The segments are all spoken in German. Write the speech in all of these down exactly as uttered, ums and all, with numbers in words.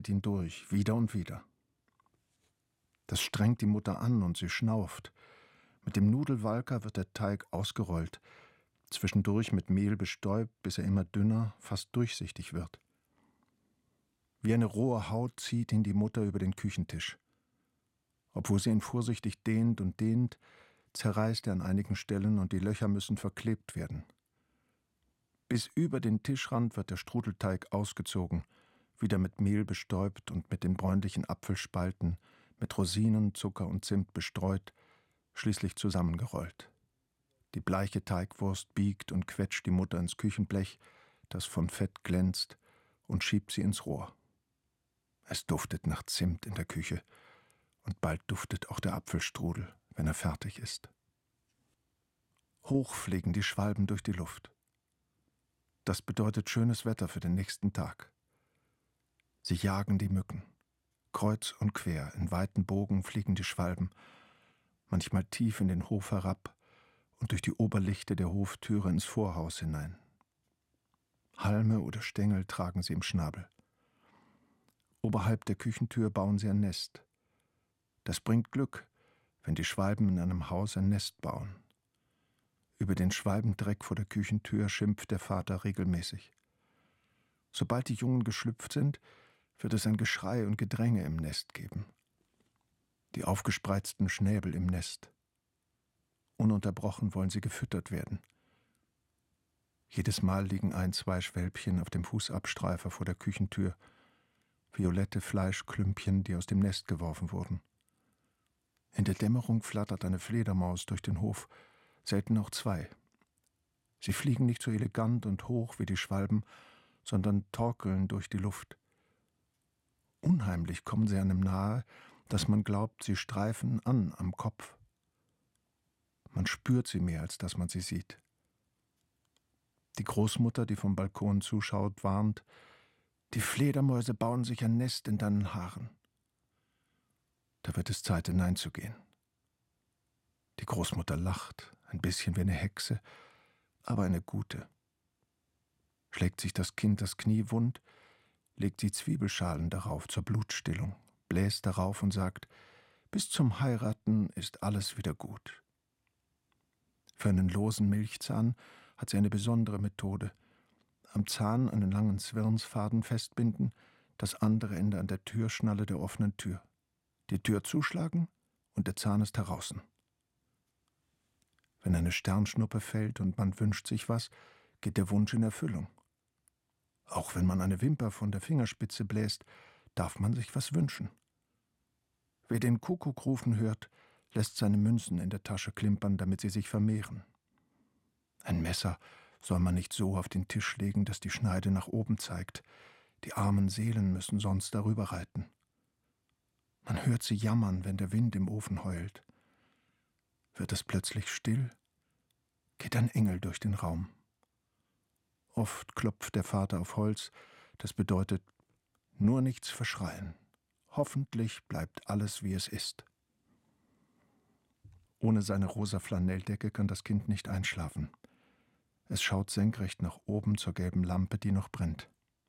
ihn durch, wieder und wieder. Das strengt die Mutter an und sie schnauft. Mit dem Nudelwalker wird der Teig ausgerollt, zwischendurch mit Mehl bestäubt, bis er immer dünner, fast durchsichtig wird. Wie eine rohe Haut zieht ihn die Mutter über den Küchentisch. Obwohl sie ihn vorsichtig dehnt und dehnt, zerreißt er an einigen Stellen und die Löcher müssen verklebt werden. Bis über den Tischrand wird der Strudelteig ausgezogen, wieder mit Mehl bestäubt und mit den bräunlichen Apfelspalten, mit Rosinen, Zucker und Zimt bestreut, schließlich zusammengerollt. Die bleiche Teigwurst biegt und quetscht die Mutter ins Küchenblech, das von Fett glänzt, und schiebt sie ins Rohr. Es duftet nach Zimt in der Küche, und bald duftet auch der Apfelstrudel, wenn er fertig ist. Hoch fliegen die Schwalben durch die Luft. Das bedeutet schönes Wetter für den nächsten Tag. Sie jagen die Mücken. Kreuz und quer, in weiten Bogen fliegen die Schwalben, manchmal tief in den Hof herab und durch die Oberlichte der Hoftüre ins Vorhaus hinein. Halme oder Stängel tragen sie im Schnabel. Oberhalb der Küchentür bauen sie ein Nest. Das bringt Glück, wenn die Schwalben in einem Haus ein Nest bauen. Über den Schwalbendreck vor der Küchentür schimpft der Vater regelmäßig. Sobald die Jungen geschlüpft sind, wird es ein Geschrei und Gedränge im Nest geben. Die aufgespreizten Schnäbel im Nest. Ununterbrochen wollen sie gefüttert werden. Jedes Mal liegen ein, zwei Schwälbchen auf dem Fußabstreifer vor der Küchentür, violette Fleischklümpchen, die aus dem Nest geworfen wurden. In der Dämmerung flattert eine Fledermaus durch den Hof, selten auch zwei. Sie fliegen nicht so elegant und hoch wie die Schwalben, sondern torkeln durch die Luft. Unheimlich kommen sie einem nahe, dass man glaubt, sie streifen an am Kopf. Man spürt sie mehr, als dass man sie sieht. Die Großmutter, die vom Balkon zuschaut, warnt: Die Fledermäuse bauen sich ein Nest in deinen Haaren. Da wird es Zeit, hineinzugehen. Die Großmutter lacht, ein bisschen wie eine Hexe, aber eine gute. Schlägt sich das Kind das Knie wund, legt sie Zwiebelschalen darauf zur Blutstillung, bläst darauf und sagt: Bis zum Heiraten ist alles wieder gut. Für einen losen Milchzahn hat sie eine besondere Methode. Am Zahn einen langen Zwirnsfaden festbinden, das andere Ende an der Türschnalle der offenen Tür. Die Tür zuschlagen und der Zahn ist heraus. Wenn eine Sternschnuppe fällt und man wünscht sich was, geht der Wunsch in Erfüllung. Auch wenn man eine Wimper von der Fingerspitze bläst, darf man sich was wünschen. Wer den Kuckuck rufen hört, lässt seine Münzen in der Tasche klimpern, damit sie sich vermehren. Ein Messer soll man nicht so auf den Tisch legen, dass die Schneide nach oben zeigt. Die armen Seelen müssen sonst darüber reiten. Man hört sie jammern, wenn der Wind im Ofen heult. Wird es plötzlich still, geht ein Engel durch den Raum. Oft klopft der Vater auf Holz, das bedeutet, nur nichts verschreien. Hoffentlich bleibt alles, wie es ist. Ohne seine rosa Flanelldecke kann das Kind nicht einschlafen. Es schaut senkrecht nach oben zur gelben Lampe, die noch brennt.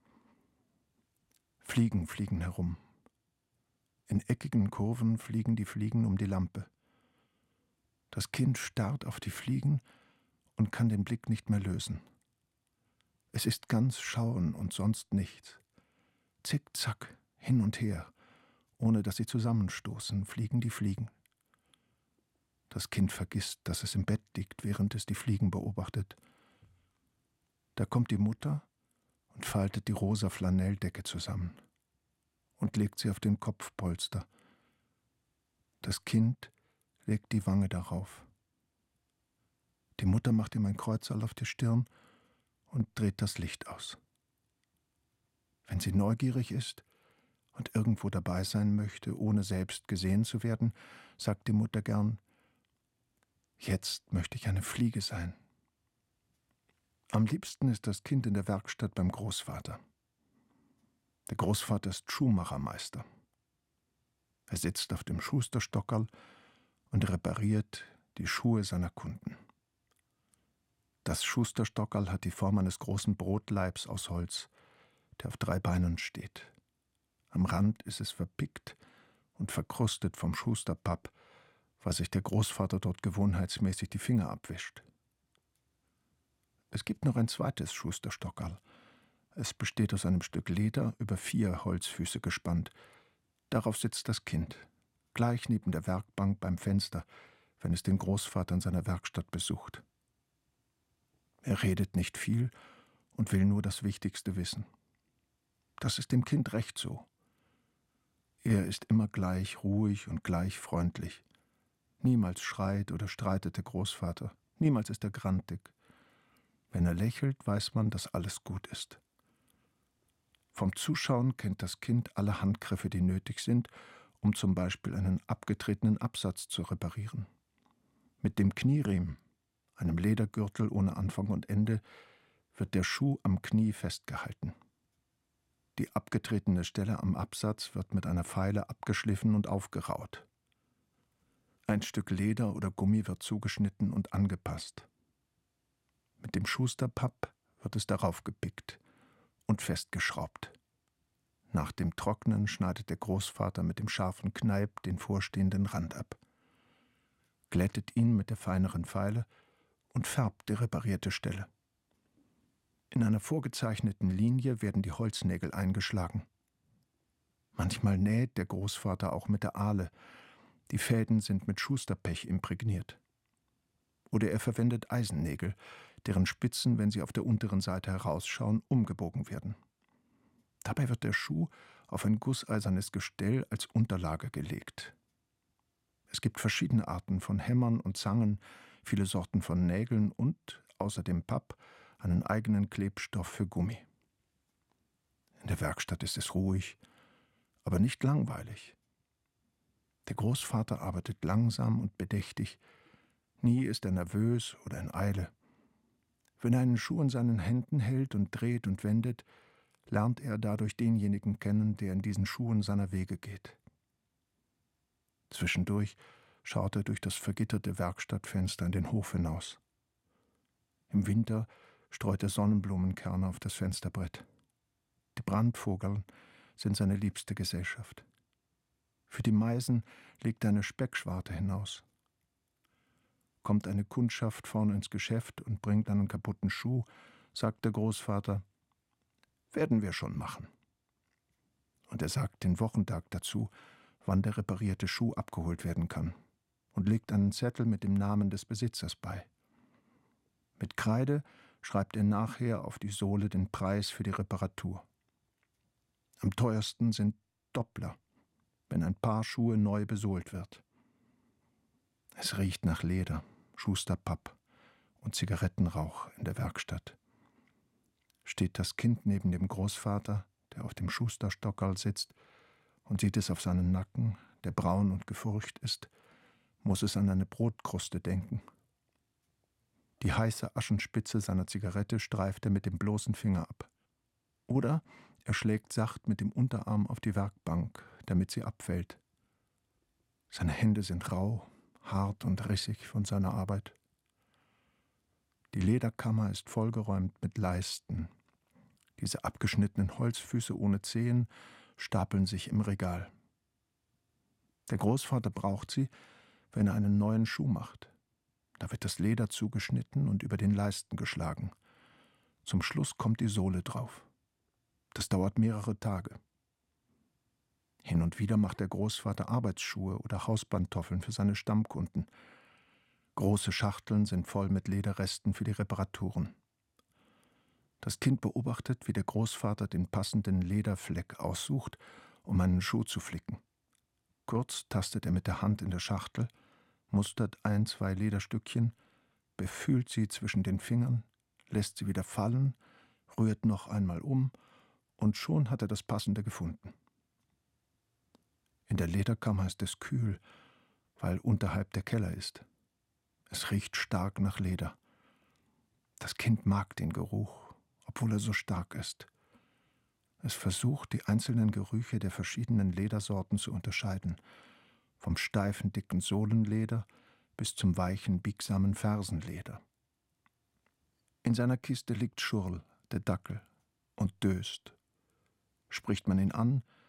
Fliegen fliegen herum. In eckigen Kurven fliegen die Fliegen um die Lampe. Das Kind starrt auf die Fliegen und kann den Blick nicht mehr lösen. Es ist ganz Schauen und sonst nichts. Zickzack, hin und her, ohne dass sie zusammenstoßen, fliegen die Fliegen. Das Kind vergisst, dass es im Bett liegt, während es die Fliegen beobachtet. Da kommt die Mutter und faltet die rosa Flanelldecke zusammen und legt sie auf den Kopfpolster. Das Kind legt die Wange darauf. Die Mutter macht ihm ein Kreuzerl auf die Stirn und dreht das Licht aus. Wenn sie neugierig ist und irgendwo dabei sein möchte, ohne selbst gesehen zu werden, sagt die Mutter gern: Jetzt möchte ich eine Fliege sein. Am liebsten ist das Kind in der Werkstatt beim Großvater. Der Großvater ist Schuhmachermeister. Er sitzt auf dem Schusterstockerl und repariert die Schuhe seiner Kunden. Das Schusterstockerl hat die Form eines großen Brotleibs aus Holz, der auf drei Beinen steht. Am Rand ist es verpickt und verkrustet vom Schusterpapp, weil sich der Großvater dort gewohnheitsmäßig die Finger abwischt. Es gibt noch ein zweites Schusterstockerl. Es besteht aus einem Stück Leder, über vier Holzfüße gespannt. Darauf sitzt das Kind, gleich neben der Werkbank beim Fenster, wenn es den Großvater in seiner Werkstatt besucht. Er redet nicht viel und will nur das Wichtigste wissen. Das ist dem Kind recht so. Er ist immer gleich ruhig und gleich freundlich. Niemals schreit oder streitet der Großvater, niemals ist er grantig. Wenn er lächelt, weiß man, dass alles gut ist. Vom Zuschauen kennt das Kind alle Handgriffe, die nötig sind, um zum Beispiel einen abgetretenen Absatz zu reparieren. Mit dem Knieriemen, einem Ledergürtel ohne Anfang und Ende, wird der Schuh am Knie festgehalten. Die abgetretene Stelle am Absatz wird mit einer Feile abgeschliffen und aufgeraut. Ein Stück Leder oder Gummi wird zugeschnitten und angepasst. Mit dem Schusterpapp wird es darauf gepickt und festgeschraubt. Nach dem Trocknen schneidet der Großvater mit dem scharfen Kneip den vorstehenden Rand ab, glättet ihn mit der feineren Feile und färbt die reparierte Stelle. In einer vorgezeichneten Linie werden die Holznägel eingeschlagen. Manchmal näht der Großvater auch mit der Ahle. Die Fäden sind mit Schusterpech imprägniert. Oder er verwendet Eisennägel, deren Spitzen, wenn sie auf der unteren Seite herausschauen, umgebogen werden. Dabei wird der Schuh auf ein gusseisernes Gestell als Unterlage gelegt. Es gibt verschiedene Arten von Hämmern und Zangen, viele Sorten von Nägeln und, außer dem Papp, einen eigenen Klebstoff für Gummi. In der Werkstatt ist es ruhig, aber nicht langweilig. Der Großvater arbeitet langsam und bedächtig. Nie ist er nervös oder in Eile. Wenn er einen Schuh in seinen Händen hält und dreht und wendet, lernt er dadurch denjenigen kennen, der in diesen Schuhen seiner Wege geht. Zwischendurch schaut er durch das vergitterte Werkstattfenster in den Hof hinaus. Im Winter streut er Sonnenblumenkerne auf das Fensterbrett. Die Brandvogeln sind seine liebste Gesellschaft. Für die Meisen legt er eine Speckschwarte hinaus. Kommt eine Kundschaft vorne ins Geschäft und bringt einen kaputten Schuh, sagt der Großvater, »Werden wir schon machen.« Und er sagt den Wochentag dazu, wann der reparierte Schuh abgeholt werden kann, und legt einen Zettel mit dem Namen des Besitzers bei. Mit Kreide schreibt er nachher auf die Sohle den Preis für die Reparatur. Am teuersten sind Doppler, wenn ein Paar Schuhe neu besohlt wird. Es riecht nach Leder, Schusterpapp und Zigarettenrauch in der Werkstatt. Steht das Kind neben dem Großvater, der auf dem Schusterstockerl sitzt, und sieht es auf seinen Nacken, der braun und gefurcht ist, muss es an eine Brotkruste denken. Die heiße Aschenspitze seiner Zigarette streift er mit dem bloßen Finger ab. Oder er schlägt sacht mit dem Unterarm auf die Werkbank, damit sie abfällt. Seine Hände sind rau, hart und rissig von seiner Arbeit. Die Lederkammer ist vollgeräumt mit Leisten. Diese abgeschnittenen Holzfüße ohne Zehen stapeln sich im Regal. Der Großvater braucht sie, wenn er einen neuen Schuh macht. Da wird das Leder zugeschnitten und über den Leisten geschlagen. Zum Schluss kommt die Sohle drauf. Das dauert mehrere Tage. Hin und wieder macht der Großvater Arbeitsschuhe oder Hauspantoffeln für seine Stammkunden. Große Schachteln sind voll mit Lederresten für die Reparaturen. Das Kind beobachtet, wie der Großvater den passenden Lederfleck aussucht, um einen Schuh zu flicken. Kurz tastet er mit der Hand in der Schachtel, mustert ein, zwei Lederstückchen, befühlt sie zwischen den Fingern, lässt sie wieder fallen, rührt noch einmal um und schon hat er das Passende gefunden. In der Lederkammer ist es kühl, weil unterhalb der Keller ist. Es riecht stark nach Leder. Das Kind mag den Geruch, obwohl er so stark ist. Es versucht, die einzelnen Gerüche der verschiedenen Ledersorten zu unterscheiden, vom steifen, dicken Sohlenleder bis zum weichen, biegsamen Fersenleder. In seiner Kiste liegt Schurl, der Dackel, und döst. Spricht man ihn an,